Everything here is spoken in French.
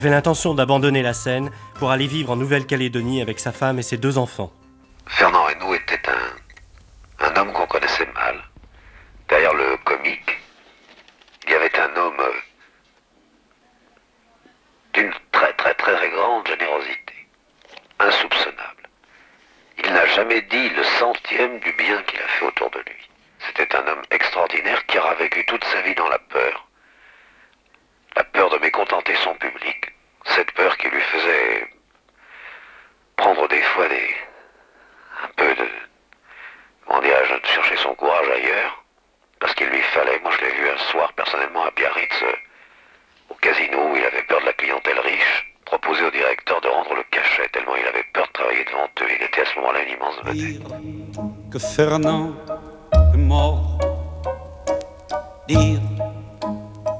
avait l'intention d'abandonner la Seine pour aller vivre en Nouvelle-Calédonie avec sa femme et ses 2 enfants. Fernand Reynaud était un homme qu'on connaissait mal. Derrière le comique, il y avait un homme d'une très très très très grande générosité, insoupçonnable. Il n'a jamais dit le centième du bien qu'il a fait autour de lui. C'était un homme extraordinaire qui aura vécu toute sa vie dans la peur de mécontenter son public, cette peur qui lui faisait prendre des fois un peu de, comment dirais-je, de chercher son courage ailleurs, parce qu'il lui fallait, moi je l'ai vu un soir personnellement à Biarritz, au casino où il avait peur de la clientèle riche, proposer au directeur de rendre le cachet, tellement il avait peur de travailler devant eux. Il était à ce moment-là une immense vedette. Dire que Fernand est mort, dire